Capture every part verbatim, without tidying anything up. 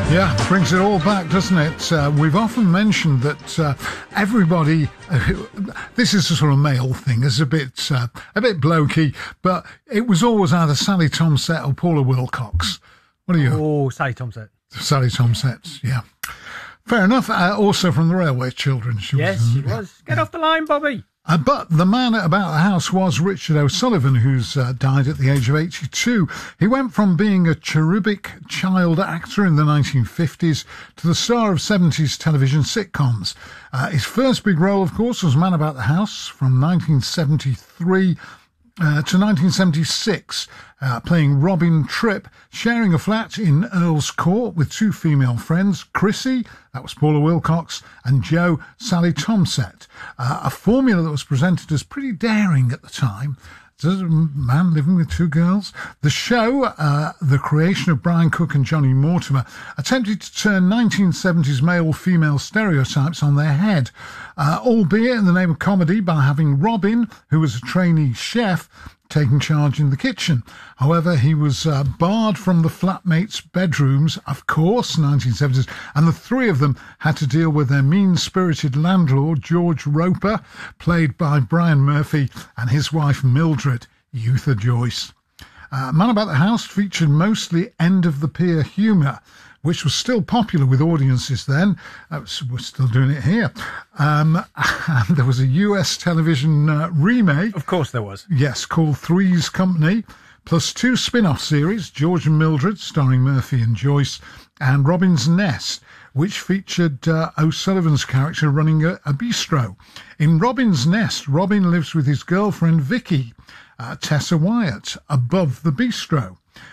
Yeah, brings it all back, doesn't it? Uh, we've often mentioned that uh, everybody, uh, this is a sort of male thing, it's a bit uh, a bit blokey, but it was always either Sally Tomsett or Paula Wilcox. What are you? Oh, Sally Tomsett. Sally Tomsett, yeah. Fair enough. Uh, also from the Railway Children. She yes, was, she was. Get yeah. off the line, Bobby. Uh, but the man about the house was Richard O'Sullivan, who's uh, died at the age of eighty-two. He went from being a cherubic child actor in the nineteen fifties to the star of seventies television sitcoms. Uh, his first big role, of course, was Man About the House from nineteen seventy-three uh, to nineteen seventy-six, uh, playing Robin Tripp, sharing a flat in Earl's Court with two female friends, Chrissy, that was Paula Wilcox, and Jo, Sally Tomsett. Uh, a formula that was presented as pretty daring at the time. Does a man living with two girls? The show, uh, the creation of Brian Cook and Johnny Mortimer, attempted to turn nineteen seventies male-female stereotypes on their head, uh, albeit in the name of comedy by having Robin, who was a trainee chef, taking charge in the kitchen. However, he was uh, barred from the flatmates' bedrooms, of course, nineteen seventies, and the three of them had to deal with their mean-spirited landlord, George Roper, played by Brian Murphy, and his wife, Mildred, Eutha Joyce. Uh, Man About the House featured mostly end-of-the-pier humour, which was still popular with audiences then. Uh, we're still doing it here. Um, and there was a U S television uh, remake. Of course there was. Yes, called Three's Company, plus two spin-off series, George and Mildred, starring Murphy and Joyce, and Robin's Nest, which featured uh, O'Sullivan's character running a, a bistro. In Robin's Nest, Robin lives with his girlfriend Vicky, uh, Tessa Wyatt, above the bistro.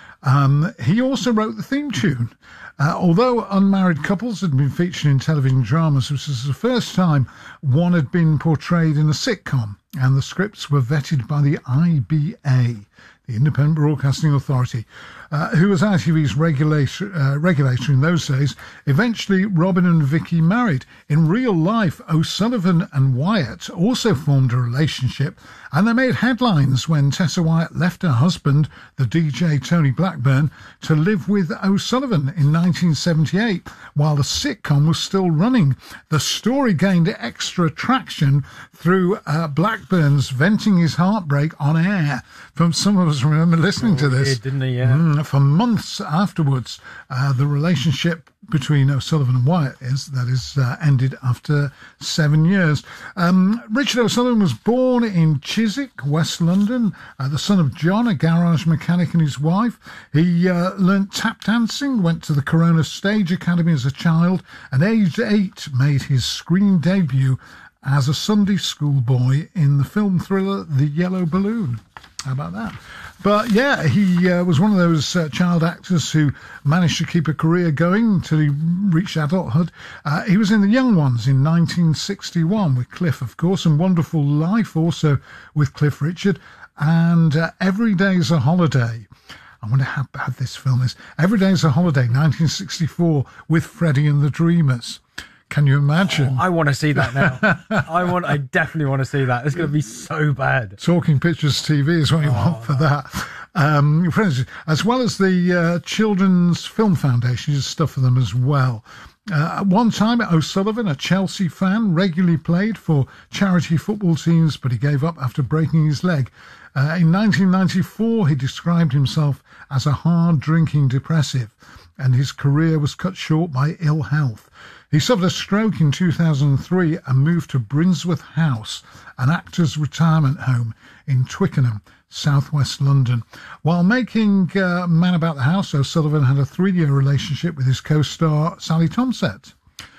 Um, he also wrote the theme tune. Uh, although Unmarried Couples had been featured in television dramas, this was the first time one had been portrayed in a sitcom, and the scripts were vetted by the I B A, the Independent Broadcasting Authority, uh, who was I T V's regulator, uh, regulator in those days. Eventually, Robin and Vicky married. In real life, O'Sullivan and Wyatt also formed a relationship, and they made headlines when Tessa Wyatt left her husband, the D J Tony Blackburn, to live with O'Sullivan in nineteen seventy-eight, while the sitcom was still running. The story gained extra traction through uh, Blackburn's venting his heartbreak on air. From some of us remember listening oh, to this. He did, didn't he? Yeah. Mm, for months afterwards, uh, the relationship between O'Sullivan and Wyatt is that is uh, ended after seven years. Um, Richard O'Sullivan was born in Chiswick, West London, uh, the son of John, a garage mechanic, and his wife. He uh, learnt tap dancing, went to the Corona Stage Academy as a child, and aged eight made his screen debut as a Sunday school boy in the film thriller The Yellow Balloon. How about that? But yeah, he uh, was one of those uh, child actors who managed to keep a career going until he reached adulthood. Uh, he was in The Young Ones in nineteen sixty-one with Cliff, of course, and Wonderful Life also with Cliff Richard, and uh, Every Day's a Holiday. I wonder how bad this film is. Every Day's a Holiday, nineteen sixty-four, with Freddie and the Dreamers. Can you imagine? Oh, I want to see that now. I want. I definitely want to see that. It's going to be so bad. Talking Pictures T V is what you oh, want for that. Um, as well as the uh, Children's Film Foundation, there's stuff for them as well. Uh, at one time, O'Sullivan, a Chelsea fan, regularly played for charity football teams, but he gave up after breaking his leg. Uh, in nineteen ninety-four, he described himself as a hard-drinking depressive, and his career was cut short by ill health. He suffered a stroke in two thousand three and moved to Brinsworth House, an actor's retirement home in Twickenham, southwest London. While making uh, Man About the House, O'Sullivan had a three-year relationship with his co-star Sally Tomsett.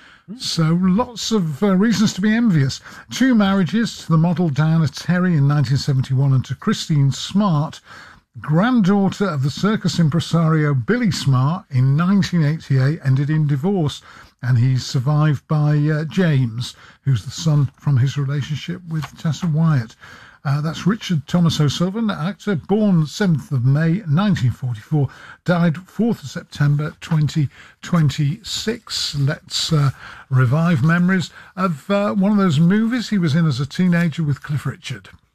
So lots of uh, reasons to be envious. Two marriages, to the model Diana Terry in nineteen seventy-one and to Christine Smart, granddaughter of the circus impresario Billy Smart, in nineteen eighty-eight, ended in divorce, and he's survived by uh, James, who's the son from his relationship with Tessa Wyatt. Uh, that's Richard Thomas O'Sullivan, actor, born seventh of May nineteen forty-four, died fourth of September twenty twenty-six. Let's uh, revive memories of uh, one of those movies he was in as a teenager with Cliff Richard.